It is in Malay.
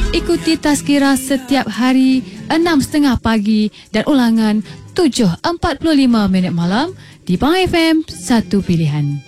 Ikuti Tazkirah setiap hari 6.30 pagi dan ulangan 7.45 malam di Bang FM 1 Pilihan.